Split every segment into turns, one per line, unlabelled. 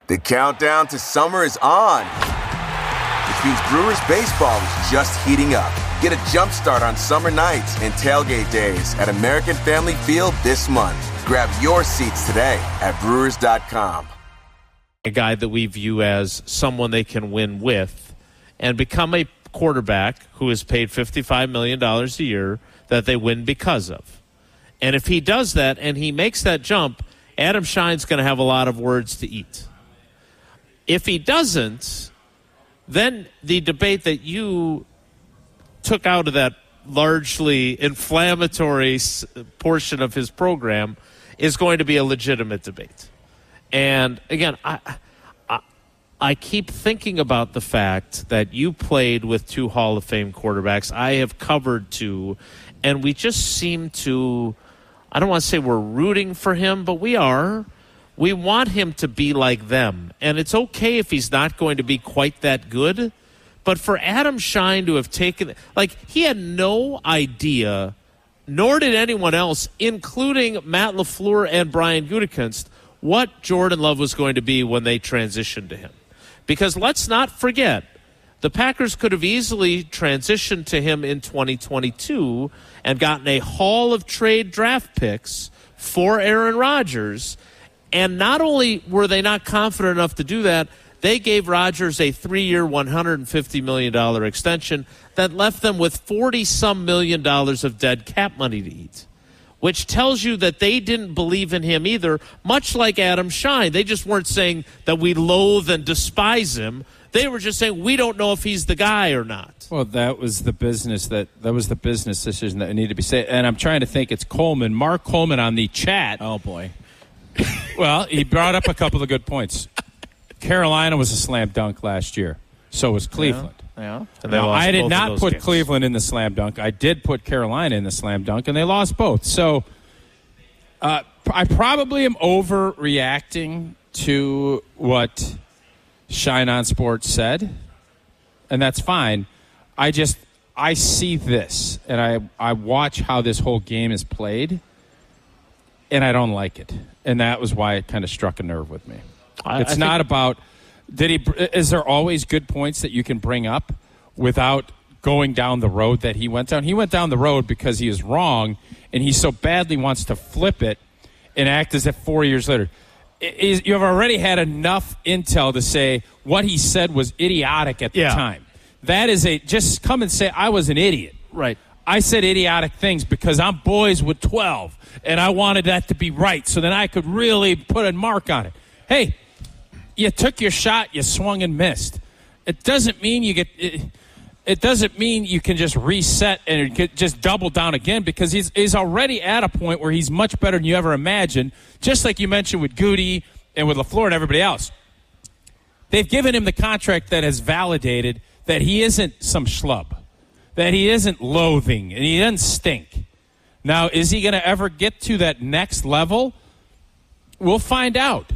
The countdown to summer is on, which means Brewers baseball is just heating up. Get a jump start on summer nights and tailgate days at American Family Field this month. Grab your seats today at Brewers.com.
A guy that we view as someone they can win with and become a quarterback who is paid $55 million a year that they win because of. And if he does that and he makes that jump, Adam Schein's going to have a lot of words to eat. If he doesn't, then the debate that you took out of that largely inflammatory portion of his program is going to be a legitimate debate. And again, I keep thinking about the fact that you played with two Hall of Fame quarterbacks. I have covered two, and we just seem to, I don't want to say we're rooting for him, but we are. We want him to be like them. And it's okay if he's not going to be quite that good. But for Adam Schein to have taken, like, he had no idea, nor did anyone else, including Matt LaFleur and Brian Gutekunst, what Jordan Love was going to be when they transitioned to him. Because let's not forget, the Packers could have easily transitioned to him in 2022 and gotten a haul of trade draft picks for Aaron Rodgers. And not only were they not confident enough to do that, they gave Rodgers a 3-year, $150 million extension that left them with $40-some million of dead cap money to eat, which tells you that they didn't believe in him either, much like Adam Schein. They just weren't saying that we loathe and despise him. They were just saying we don't know if he's the guy or not.
Well, that was the business decision that needed to be said. And I'm trying to think. It's Coleman, Mark Coleman on the chat.
Oh boy.
Well, he brought up a couple of good points. Carolina was a slam dunk last year. So was Cleveland.
Yeah.
Now, I did not put Cleveland in the slam dunk. I did put Carolina in the slam dunk, and they lost both. So I probably am overreacting to what Shine on Sports said, and that's fine. I see this, and I watch how this whole game is played, and I don't like it. And that was why it kind of struck a nerve with me. It's not about is there always good points that you can bring up without going down the road that he went down? He went down the road because he is wrong, and he so badly wants to flip it and act as if 4 years later. You have already had enough intel to say what he said was idiotic at the time. That is just come and say, I was an idiot.
Right.
I said idiotic things because I'm boys with 12, and I wanted that to be right so then I could really put a mark on it. Hey, you took your shot, you swung and missed. It doesn't mean it doesn't mean you can just reset and just double down again because he's already at a point where he's much better than you ever imagined, just like you mentioned with Goody and with LaFleur and everybody else. They've given him the contract that has validated that he isn't some schlub, that he isn't loathing, and he doesn't stink. Now, is he going to ever get to that next level? We'll find out.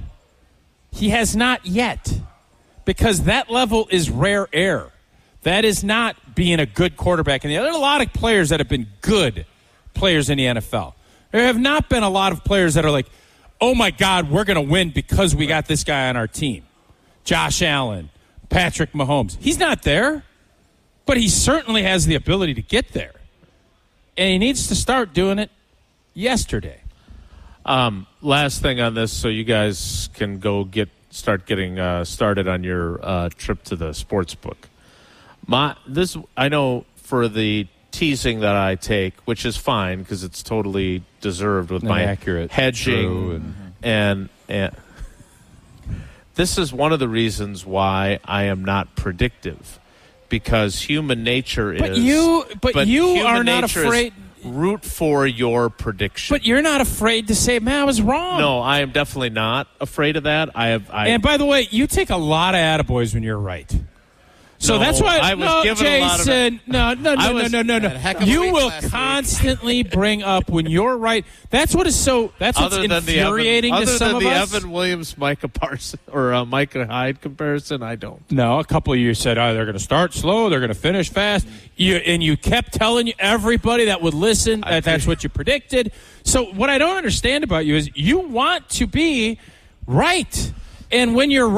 He has not yet, because that level is rare air. That is not being a good quarterback. And there are a lot of players that have been good players in the NFL. There have not been a lot of players that are like, oh, my God, we're going to win because we got this guy on our team. Josh Allen, Patrick Mahomes. He's not there, but he certainly has the ability to get there. And he needs to start doing it yesterday.
Last thing on this, so you guys can go start getting started on your trip to the sports book. I know for the teasing that I take, which is fine because it's totally deserved with my
accurate
hedging and this is one of the reasons why I am not predictive, because human nature is.
But you are not afraid.
Root for your prediction.
But you're not afraid to say, man, I was wrong.
No, I am definitely not afraid of that.
And by the way, you take a lot of attaboys when you're right. So that's why
I was given
Jason.
A lot of
No. You will constantly bring up when you're right. That's what is so. That's what's infuriating to some of us.
Other than the Evan Williams, Micah Parsons, or Micah Hyde comparison, I don't.
No, a couple of you said, they're going to start slow, they're going to finish fast. You kept telling everybody that would listen that that's what you predicted. So what I don't understand about you is you want to be right, and when you're